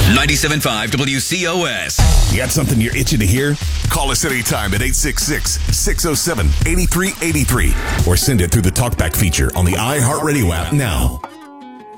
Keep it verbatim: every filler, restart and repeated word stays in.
ninety-seven point five W C O S. You got something you're itching to hear? Call us anytime at eight six six, six oh seven, eight three eight three or send it through the TalkBack feature on the iHeartRadio app now.